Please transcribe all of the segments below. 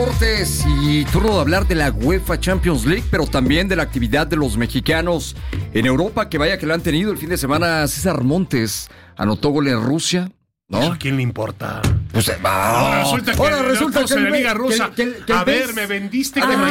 Deportes y turno de hablar de la UEFA Champions League, pero también de la actividad de los mexicanos en Europa, que vaya que la han tenido el fin de semana. César Montes anotó gol en Rusia, ¿no? ¿A quién le importa? Pues Ahora resulta que en la Liga Rusa. A ver, me vendiste que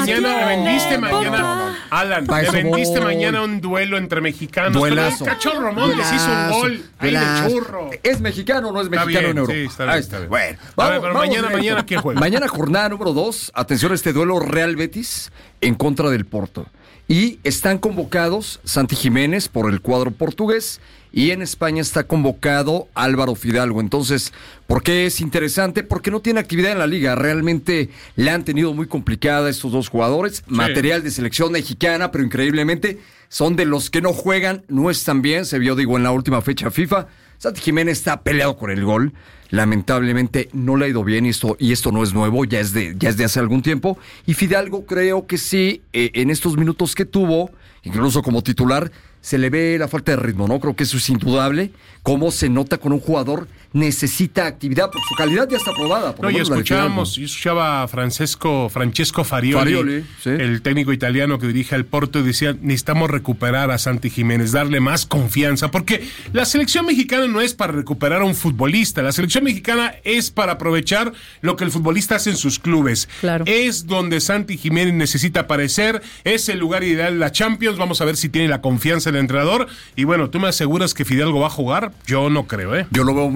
mañana. Alan, me vendiste mañana un duelo entre mexicanos. Duelazo. El Cachorro Montes hizo un gol ahí de churro. ¿Es mexicano o no es mexicano en Europa? Sí, está bien. Bueno, pero mañana ¿quién juega? Mañana jornada número 2. Atención a este duelo Real Betis en contra del Porto. Y están convocados Santi Jiménez por el cuadro portugués y en España está convocado Álvaro Fidalgo. Entonces, ¿por qué es interesante? Porque no tiene actividad en la liga. Realmente la han tenido muy complicada estos dos jugadores. Sí. Material de selección mexicana, pero increíblemente son de los que no juegan, no están bien. Se vio, en la última fecha FIFA. Santi Jiménez está peleado con el gol. Lamentablemente no le ha ido bien y esto no es nuevo, ya es de hace algún tiempo. Y Fidalgo creo que sí, en estos minutos que tuvo, incluso como titular, se le ve la falta de ritmo, ¿no? Creo que eso es indudable. Cómo se nota con un jugador necesita actividad, porque su calidad ya está probada. Yo escuchaba a Francesco Farioli, sí, el técnico italiano que dirige al Porto, y decía, necesitamos recuperar a Santi Jiménez, darle más confianza, porque la selección mexicana no es para recuperar a un futbolista, la selección mexicana es para aprovechar lo que el futbolista hace en sus clubes. Claro. Es donde Santi Jiménez necesita aparecer, es el lugar ideal de la Champions. Vamos a ver si tiene la confianza del entrenador. Y bueno, ¿tú me aseguras que Fidalgo va a jugar? Yo no creo, ¿eh? Yo lo veo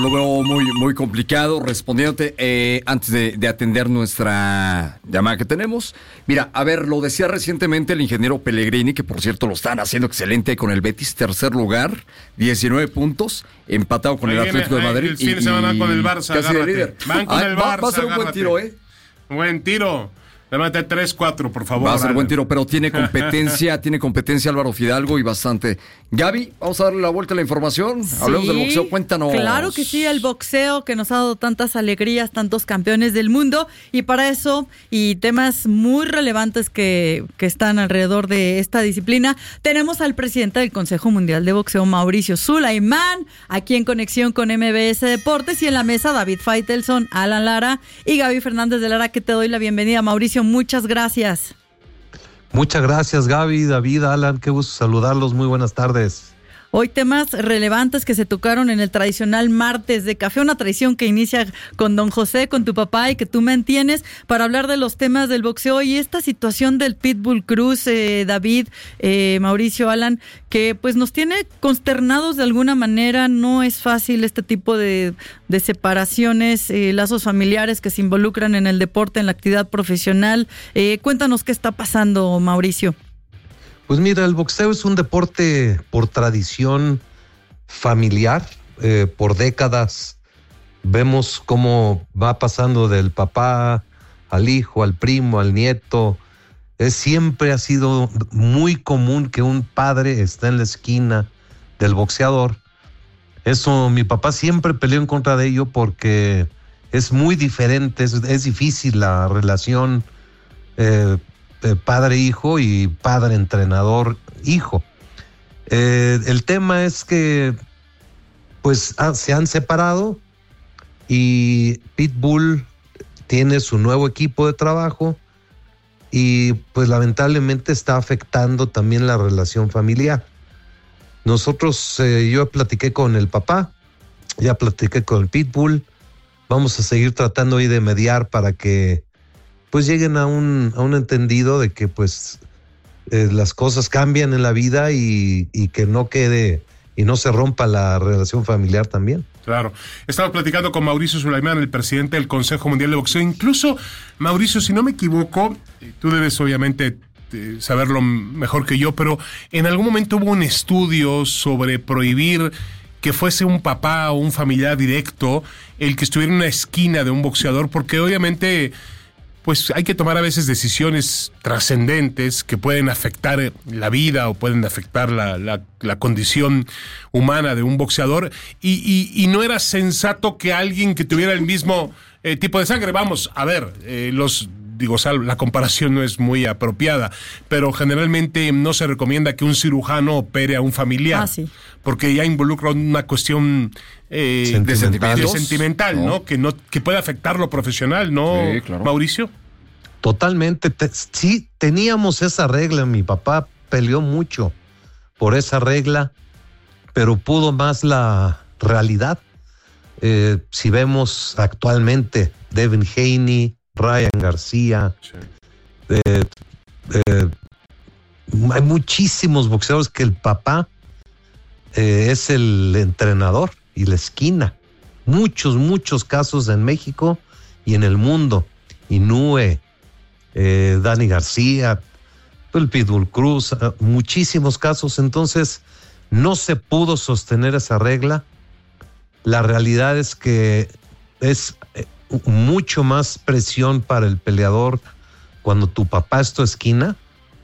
muy complicado. Respondiéndote, antes de atender nuestra llamada que tenemos. Mira, a ver, lo decía recientemente el ingeniero Pellegrini, que por cierto lo están haciendo excelente con el Betis, tercer lugar, 19 puntos, empatado con el Atlético de Madrid. El fin de semana con el Barça, casi de líder. Van con el Barça, va a ser un buen tiro, ¿eh? Buen tiro. Llámate 3-4, por favor. Va a ser buen tiro, pero tiene competencia Álvaro Fidalgo y bastante. Gaby, vamos a darle la vuelta a la información. Sí, hablemos del boxeo, cuéntanos. Claro que sí, el boxeo que nos ha dado tantas alegrías, tantos campeones del mundo, y para eso, y temas muy relevantes que están alrededor de esta disciplina, tenemos al presidente del Consejo Mundial de Boxeo, Mauricio Sulaimán, aquí en conexión con MBS Deportes, y en la mesa David Faitelson, Alan Lara y Gaby Fernández de Lara, que te doy la bienvenida. Mauricio, muchas gracias. Muchas gracias, Gaby, David, Alan, qué gusto saludarlos, muy buenas tardes. Hoy temas relevantes que se tocaron en el tradicional martes de café, una tradición que inicia con don José, con tu papá, y que tú mantienes para hablar de los temas del boxeo y esta situación del Pitbull Cruz, David, Mauricio, Alan, que pues nos tiene consternados de alguna manera. No es fácil este tipo de separaciones, lazos familiares que se involucran en el deporte, en la actividad profesional. Cuéntanos qué está pasando, Mauricio. Pues mira, el boxeo es un deporte por tradición familiar, por décadas. Vemos cómo va pasando del papá al hijo, al primo, al nieto. Siempre ha sido muy común que un padre esté en la esquina del boxeador. Eso, mi papá siempre peleó en contra de ello porque es muy diferente, es difícil la relación padre-hijo y padre-entrenador-hijo. El tema es que pues se han separado y Pitbull tiene su nuevo equipo de trabajo y pues lamentablemente está afectando también la relación familiar. Nosotros, yo platiqué con el papá, ya platiqué con el Pitbull, vamos a seguir tratando ahí de mediar para que pues lleguen a un entendido de que pues las cosas cambian en la vida y que no quede y no se rompa la relación familiar también. Claro. Estamos platicando con Mauricio Sulaimán, el presidente del Consejo Mundial de Boxeo. Incluso, Mauricio, si no me equivoco, tú debes obviamente saberlo mejor que yo, pero en algún momento hubo un estudio sobre prohibir que fuese un papá o un familiar directo el que estuviera en una esquina de un boxeador, porque obviamente pues hay que tomar a veces decisiones trascendentes que pueden afectar la vida o pueden afectar la condición humana de un boxeador, y no era sensato que alguien que tuviera el mismo tipo de sangre, vamos, a ver, la comparación no es muy apropiada, pero generalmente no se recomienda que un cirujano opere a un familiar, sí, porque ya involucra una cuestión sentimental, ¿no? Que puede afectar lo profesional, ¿no, sí, claro, Mauricio? Totalmente. Sí, teníamos esa regla. Mi papá peleó mucho por esa regla, pero pudo más la realidad. Si vemos actualmente Devin Haney, Ryan García, Sí. Hay muchísimos boxeadores que el papá es el entrenador y la esquina. Muchos casos en México y en el mundo. Inoue, Dani García, el Pitbull Cruz, muchísimos casos. Entonces, no se pudo sostener esa regla. La realidad es que es mucho más presión para el peleador cuando tu papá es tu esquina.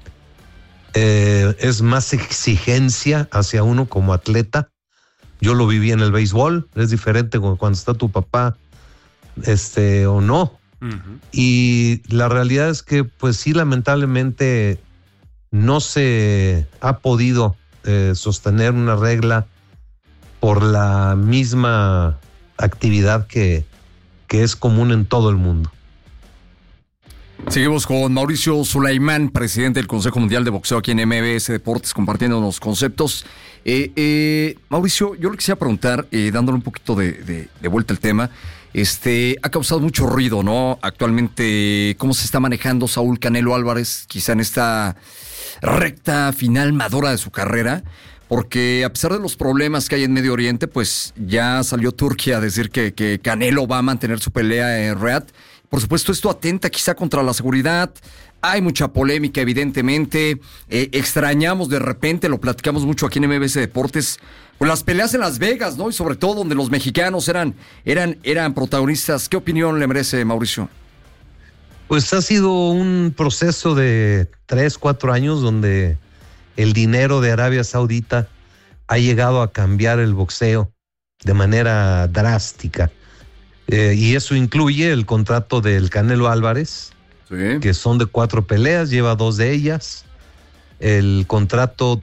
Es más exigencia hacia uno como atleta. Yo lo viví en el béisbol, es diferente cuando está tu papá o no. Uh-huh. Y la realidad es que pues sí, lamentablemente no se ha podido sostener una regla por la misma actividad que es común en todo el mundo. Seguimos con Mauricio Sulaimán, presidente del Consejo Mundial de Boxeo aquí en MBS Deportes, compartiendo los conceptos. Mauricio, yo le quisiera preguntar, dándole un poquito de vuelta al tema, ha causado mucho ruido, ¿no? Actualmente, ¿cómo se está manejando Saúl Canelo Álvarez, quizá en esta recta final madura de su carrera? Porque a pesar de los problemas que hay en Medio Oriente, pues ya salió Turquía a decir que Canelo va a mantener su pelea en Riyadh. Por supuesto, esto atenta quizá contra la seguridad. Hay mucha polémica, evidentemente. Extrañamos de repente, lo platicamos mucho aquí en MBS Deportes, pues las peleas en Las Vegas, ¿no? Y sobre todo donde los mexicanos eran protagonistas. ¿Qué opinión le merece, Mauricio? Pues ha sido un proceso de 3-4 años donde el dinero de Arabia Saudita ha llegado a cambiar el boxeo de manera drástica. Y eso incluye el contrato del Canelo Álvarez, Sí. que son de 4 peleas, lleva 2 de ellas. El contrato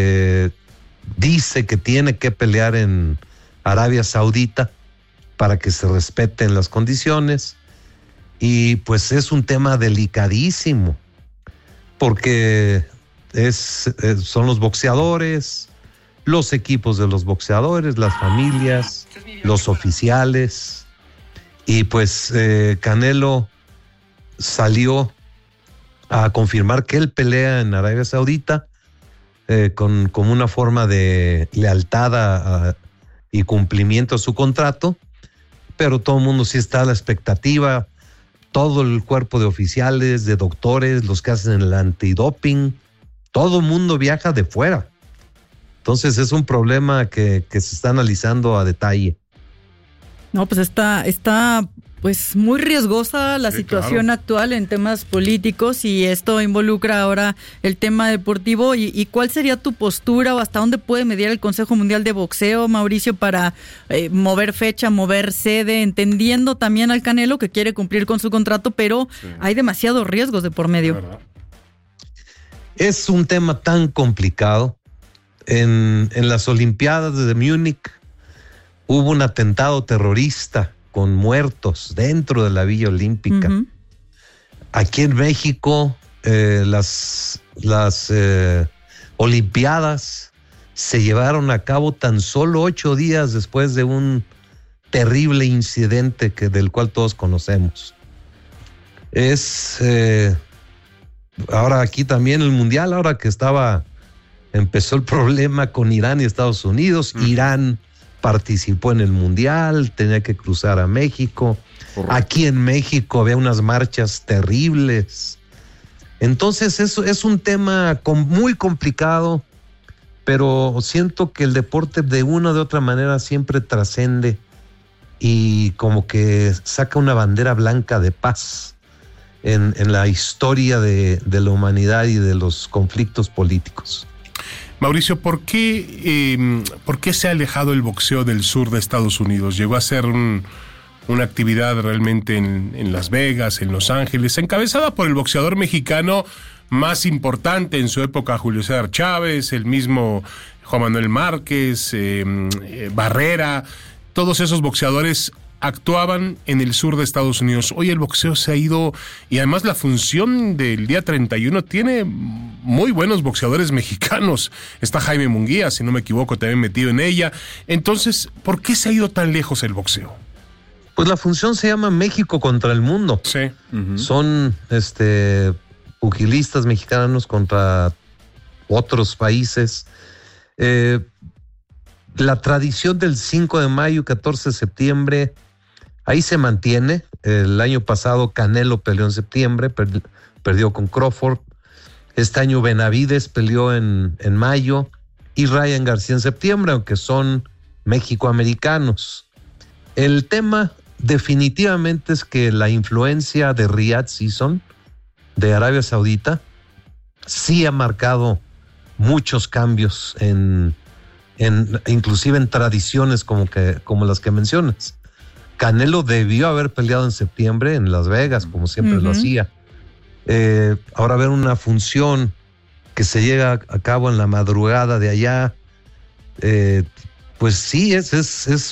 dice que tiene que pelear en Arabia Saudita para que se respeten las condiciones. Y pues es un tema delicadísimo, porque son los boxeadores, los equipos de los boxeadores, las familias, los oficiales. Y pues Canelo salió a confirmar que él pelea en Arabia Saudita como una forma de lealtad y cumplimiento a su contrato, pero todo el mundo sí está a la expectativa, todo el cuerpo de oficiales, de doctores, los que hacen el antidoping, todo el mundo viaja de fuera. Entonces es un problema que se está analizando a detalle. No, pues está pues muy riesgosa la situación actual en temas políticos, y esto involucra ahora el tema deportivo. ¿Y cuál sería tu postura o hasta dónde puede mediar el Consejo Mundial de Boxeo, Mauricio, para mover fecha, mover sede, entendiendo también al Canelo que quiere cumplir con su contrato, pero hay demasiados riesgos de por medio? Es un tema tan complicado. En las Olimpiadas de Múnich hubo un atentado terrorista con muertos dentro de la Villa Olímpica. Uh-huh. Aquí en México, las Olimpiadas se llevaron a cabo tan solo 8 días después de un terrible incidente del cual todos conocemos. Ahora aquí también el Mundial, ahora que empezó el problema con Irán y Estados Unidos. Uh-huh. Irán participó en el Mundial, tenía que cruzar a México. Correcto. Aquí en México había unas marchas terribles. Entonces eso es un tema muy complicado, pero siento que el deporte de una o de otra manera siempre trascende y como que saca una bandera blanca de paz en la historia de la humanidad y de los conflictos políticos. Mauricio, ¿por qué se ha alejado el boxeo del sur de Estados Unidos? Llegó a ser una actividad realmente en Las Vegas, en Los Ángeles, encabezada por el boxeador mexicano más importante en su época, Julio César Chávez, el mismo Juan Manuel Márquez, Barrera. Todos esos boxeadores actuaban en el sur de Estados Unidos. Hoy el boxeo se ha ido, y además la función del día 31 tiene muy buenos boxeadores mexicanos. Está Jaime Munguía, si no me equivoco, también metido en ella. Entonces, ¿por qué se ha ido tan lejos el boxeo? Pues la función se llama México contra el mundo. Sí. Son pugilistas mexicanos contra otros países. La tradición del 5 de mayo, 14 de septiembre, ahí se mantiene. El año pasado Canelo peleó en septiembre, perdió con Crawford. Este año Benavides peleó en mayo y Ryan García en septiembre, aunque son mexicoamericanos. El tema definitivamente es que la influencia de Riyadh Season, de Arabia Saudita, sí ha marcado muchos cambios inclusive en tradiciones como las que mencionas. Canelo debió haber peleado en septiembre en Las Vegas, como siempre lo hacía. Ahora ver una función que se llega a cabo en la madrugada de allá, pues sí, es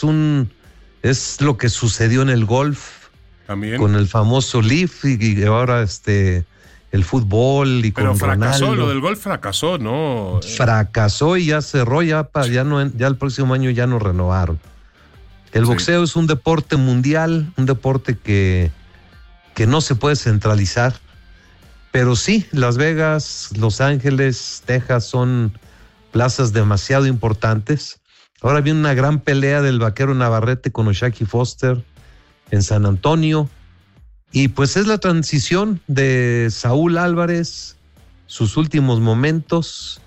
lo que sucedió en el golf. También. Con el famoso Leaf y ahora el fútbol y pero con fracasó, Ronaldo. Lo del golf fracasó, ¿no? Fracasó y ya cerró, ya el próximo año ya no renovaron. El boxeo es un deporte mundial, un deporte que no se puede centralizar, pero sí, Las Vegas, Los Ángeles, Texas son plazas demasiado importantes. Ahora viene una gran pelea del vaquero Navarrete con O'Shaquie Foster en San Antonio. Y pues es la transición de Saúl Álvarez, sus últimos momentos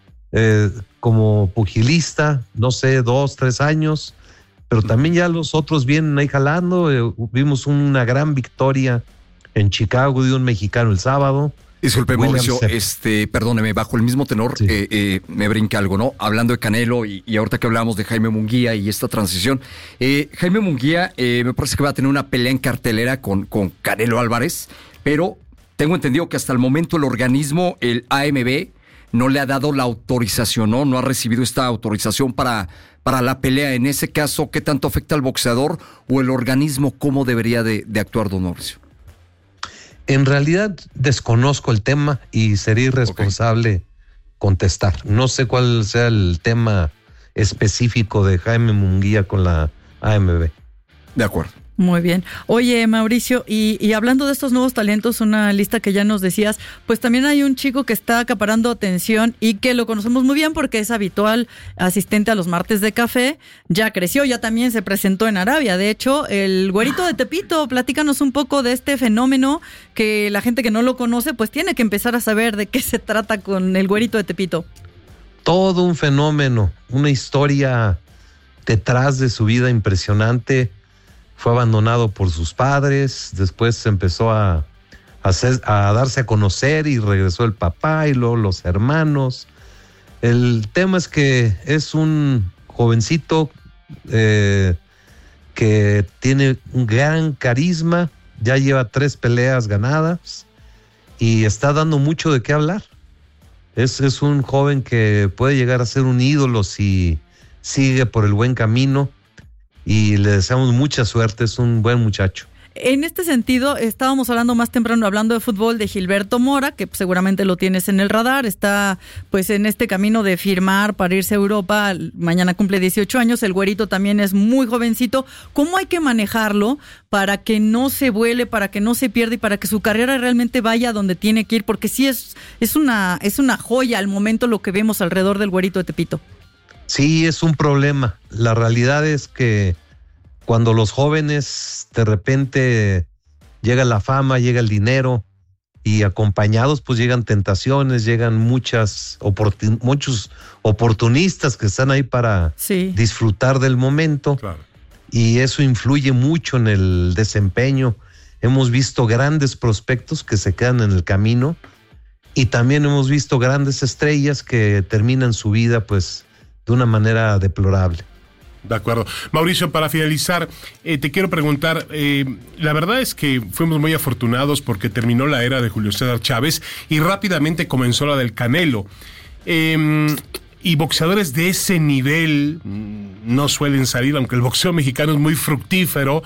como pugilista, no sé, 2, 3 años, pero también ya los otros vienen ahí jalando. Vimos una gran victoria en Chicago de un mexicano el sábado. Disculpe, Mauricio, perdóneme, bajo el mismo tenor, Sí. me brinca algo, ¿no? Hablando de Canelo y ahorita que hablábamos de Jaime Munguía y esta transición, Jaime Munguía me parece que va a tener una pelea en cartelera con Canelo Álvarez, pero tengo entendido que hasta el momento el organismo, el AMB, no le ha dado la autorización, ¿no? No ha recibido esta autorización para la pelea. En ese caso, ¿qué tanto afecta al boxeador o el organismo? ¿Cómo debería de actuar, don Mauricio? En realidad desconozco el tema y sería irresponsable contestar. No sé cuál sea el tema específico de Jaime Munguía con la AMB. De acuerdo. Muy bien. Oye, Mauricio, y hablando de estos nuevos talentos, una lista que ya nos decías, pues también hay un chico que está acaparando atención y que lo conocemos muy bien porque es habitual asistente a los martes de café, ya creció, ya también se presentó en Arabia. De hecho, el güerito de Tepito, platícanos un poco de este fenómeno que la gente que no lo conoce, pues tiene que empezar a saber de qué se trata con el güerito de Tepito. Todo un fenómeno, una historia detrás de su vida impresionante. Fue abandonado por sus padres, después empezó a darse a conocer y regresó el papá y luego los hermanos. El tema es que es un jovencito que tiene un gran carisma, ya lleva 3 peleas ganadas y está dando mucho de qué hablar. Es un joven que puede llegar a ser un ídolo si sigue por el buen camino. Y le deseamos mucha suerte, es un buen muchacho. En este sentido, estábamos hablando más temprano, hablando de fútbol, de Gilberto Mora, que seguramente lo tienes en el radar, está pues en este camino de firmar para irse a Europa, mañana cumple 18 años, el güerito también es muy jovencito. ¿Cómo hay que manejarlo para que no se vuele, para que no se pierda y para que su carrera realmente vaya donde tiene que ir? Porque sí es una joya al momento lo que vemos alrededor del güerito de Tepito. Sí, es un problema. La realidad es que cuando los jóvenes de repente llega la fama, llega el dinero y acompañados pues llegan tentaciones, llegan muchos oportunistas que están ahí para disfrutar del momento. Claro. Y eso influye mucho en el desempeño. Hemos visto grandes prospectos que se quedan en el camino y también hemos visto grandes estrellas que terminan su vida pues de una manera deplorable. De acuerdo. Mauricio, para finalizar, te quiero preguntar, la verdad es que fuimos muy afortunados porque terminó la era de Julio César Chávez y rápidamente comenzó la del Canelo. y boxeadores de ese nivel no suelen salir, aunque el boxeo mexicano es muy fructífero.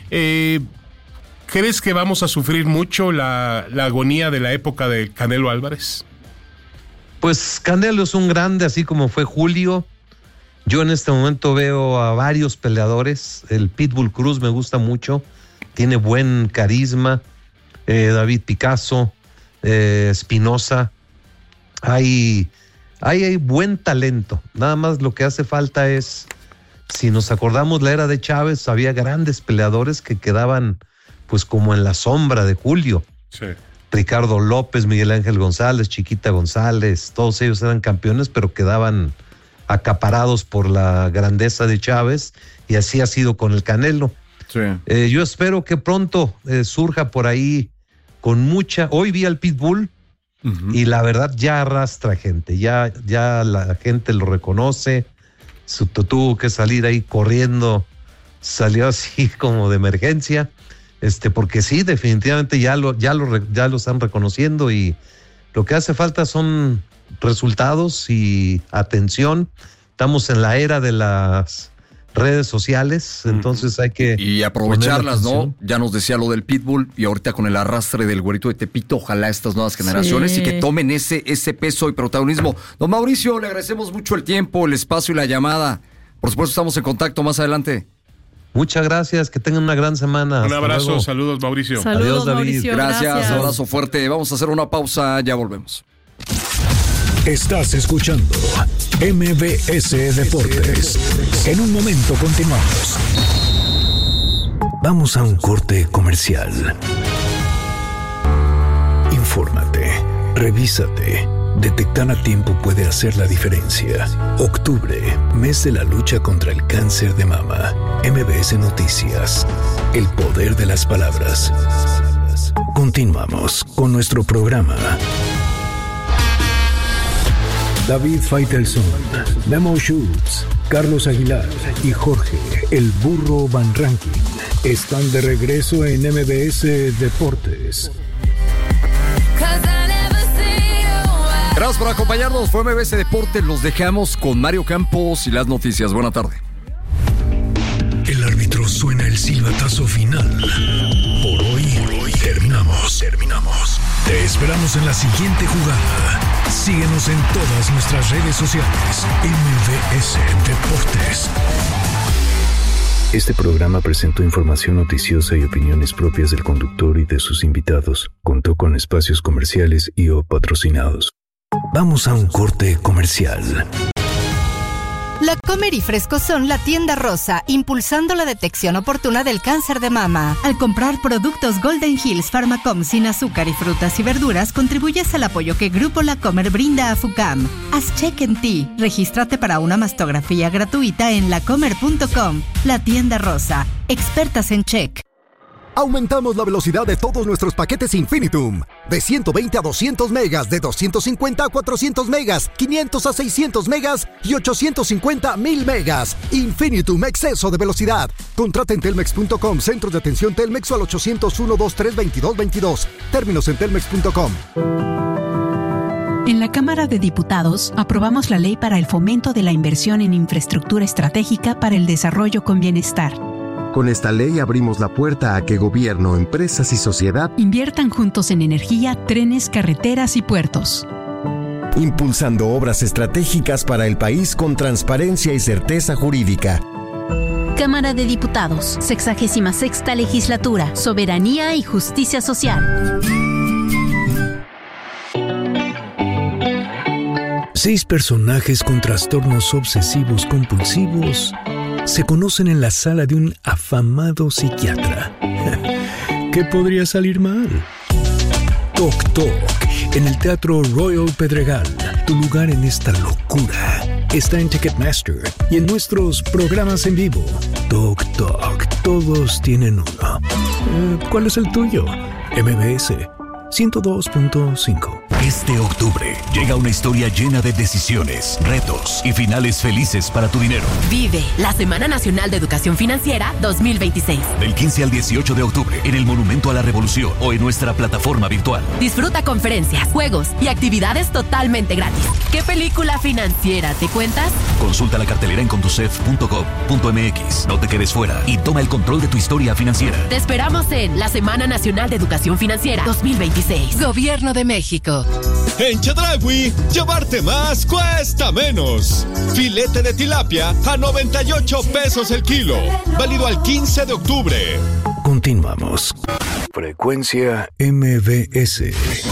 ¿Crees que vamos a sufrir mucho la agonía de la época de Canelo Álvarez? Pues Canelo es un grande, así como fue Julio. Yo en este momento veo a varios peleadores. El Pitbull Cruz me gusta mucho, tiene buen carisma. David Picasso, Espinosa. Hay buen talento. Nada más lo que hace falta es, si nos acordamos la era de Chávez, había grandes peleadores que quedaban pues como en la sombra de Julio. Sí. Ricardo López, Miguel Ángel González, Chiquita González, todos ellos eran campeones, pero quedaban acaparados por la grandeza de Chávez, y así ha sido con el Canelo. Sí. Yo espero que pronto surja por ahí con mucha... Hoy vi al Pitbull y la verdad ya arrastra gente, ya la gente lo reconoce. Tuvo que salir ahí corriendo, salió así como de emergencia. Porque sí, definitivamente ya lo están reconociendo, y lo que hace falta son resultados y atención. Estamos en la era de las redes sociales, entonces hay que... Y aprovecharlas, ¿no? Ya nos decía lo del Pitbull, y ahorita con el arrastre del güerito de Tepito, ojalá estas nuevas generaciones y que tomen ese peso y protagonismo. Don Mauricio, le agradecemos mucho el tiempo, el espacio y la llamada. Por supuesto, estamos en contacto más adelante. Muchas gracias, que tengan una gran semana. Un abrazo, saludos Mauricio. Saludos, Adiós, David. Mauricio, Gracias, abrazo fuerte. Vamos a hacer una pausa, ya volvemos. Estás escuchando MBS Deportes. En un momento continuamos. Vamos a un corte comercial. Infórmate, revísate. Detectar a tiempo puede hacer la diferencia. Octubre, mes de la lucha contra el cáncer de mama. MBS Noticias. El poder de las palabras. Continuamos con nuestro programa. David Faitelson, Memo Schultz, Carlos Aguilar y Jorge El Burro Van Rankin están de regreso en MBS Deportes. Gracias por acompañarnos. Fue MBS Deportes. Los dejamos con Mario Campos y las noticias. Buena tarde. El árbitro suena el silbatazo final. Por hoy terminamos. Te esperamos en la siguiente jugada. Síguenos en todas nuestras redes sociales. MBS Deportes. Este programa presentó información noticiosa y opiniones propias del conductor y de sus invitados. Contó con espacios comerciales y o patrocinados. Vamos a un corte comercial. La Comer y Fresco son la tienda rosa, impulsando la detección oportuna del cáncer de mama. Al comprar productos Golden Hills Pharmacom sin azúcar y frutas y verduras, contribuyes al apoyo que Grupo La Comer brinda a FUCAM. Haz check en ti. Regístrate para una mastografía gratuita en lacomer.com. La tienda rosa. Expertas en check. Aumentamos la velocidad de todos nuestros paquetes Infinitum. De 120 a 200 megas, de 250 a 400 megas, 500 a 600 megas y 850 a 1000 megas. Infinitum, exceso de velocidad. Contrata en telmex.com, centros de atención Telmex o al 801-2322-22. Términos en telmex.com. En la Cámara de Diputados aprobamos la ley para el fomento de la inversión en infraestructura estratégica para el desarrollo con bienestar. Con esta ley abrimos la puerta a que gobierno, empresas y sociedad inviertan juntos en energía, trenes, carreteras y puertos. Impulsando obras estratégicas para el país con transparencia y certeza jurídica. Cámara de Diputados, 66ª Legislatura, Soberanía y Justicia Social. 6 personajes con trastornos obsesivos compulsivos se conocen en la sala de un afamado psiquiatra. ¿Qué podría salir mal? Toc Toc, en el Teatro Royal Pedregal. Tu lugar en esta locura está en Ticketmaster y en nuestros programas en vivo. Toc Toc, todos tienen uno. ¿Cuál es el tuyo? MBS 102.5. Este octubre llega una historia llena de decisiones, retos y finales felices para tu dinero. Vive la Semana Nacional de Educación Financiera 2026. Del 15 al 18 de octubre en el Monumento a la Revolución o en nuestra plataforma virtual. Disfruta conferencias, juegos y actividades totalmente gratis. ¿Qué película financiera te cuentas? Consulta la cartelera en conducef.gov.mx. No te quedes fuera y toma el control de tu historia financiera. Te esperamos en la Semana Nacional de Educación Financiera 2026. Gobierno de México. En Chedraui, llevarte más cuesta menos. Filete de tilapia a 98 pesos el kilo. Válido al 15 de octubre. Continuamos. Frecuencia MBS.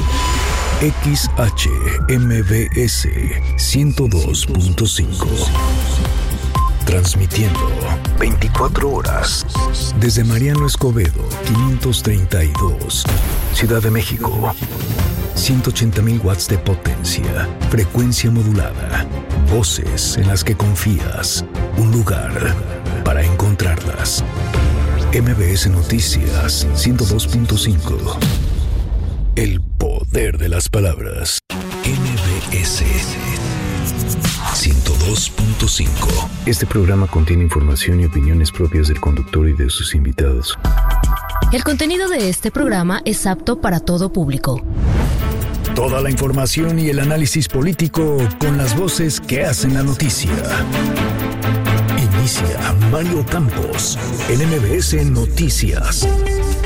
XHMBS 102.5. Transmitiendo 24 horas desde Mariano Escobedo 532, Ciudad de México. 180,000 watts de potencia, frecuencia modulada, voces en las que confías, un lugar para encontrarlas. MBS Noticias 102.5. El poder de las palabras. MBS 102.5. Este programa contiene información y opiniones propias del conductor y de sus invitados. El contenido de este programa es apto para todo público. Toda la información y el análisis político con las voces que hacen la noticia. Inicia Mario Campos en MBS Noticias.